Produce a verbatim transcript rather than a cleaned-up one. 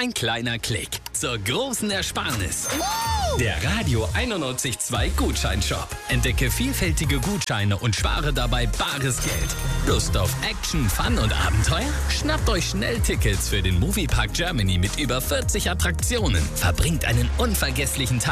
ein kleiner Klick zur großen Ersparnis. Der Radio einundneunzig Komma zwei Gutscheinshop. Entdecke vielfältige Gutscheine und spare dabei bares Geld. Lust auf Action, Fun und Abenteuer? Schnappt euch schnell Tickets für den Moviepark Germany mit über vierzig Attraktionen. Verbringt einen unvergesslichen Tag